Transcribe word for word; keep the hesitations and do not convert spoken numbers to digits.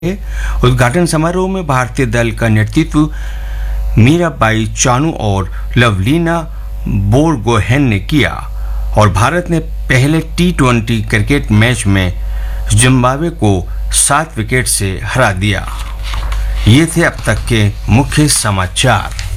उद्घाटन समारोह में भारतीय दल का नेतृत्व मीराबाई चानू और लवलीना बोरगोहेन ने किया और भारत ने पहले टी ट्वेंटी क्रिकेट मैच में जिम्बाब्वे को सात विकेट से हरा दिया। ये थे अब तक के मुख्य समाचार।